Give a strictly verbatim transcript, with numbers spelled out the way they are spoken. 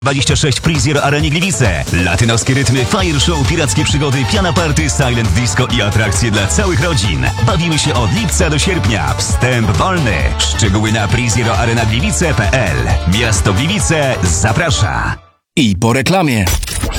dwadzieścia sześć Prizier Arenie Gliwice. Latynoskie rytmy, fire show, pirackie przygody, piana party, silent disco i atrakcje dla całych rodzin. Bawimy się od lipca do sierpnia. Wstęp wolny. Szczegóły na prizieroarenagliwice kropka p l. Miasto Gliwice zaprasza. I po reklamie.